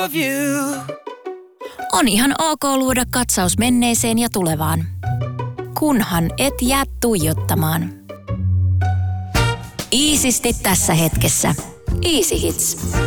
of you. On ihan ok luoda katsaus menneeseen ja tulevaan. Kunhan et jää tuijottamaan. Iisisti tässä hetkessä. Easy Hits.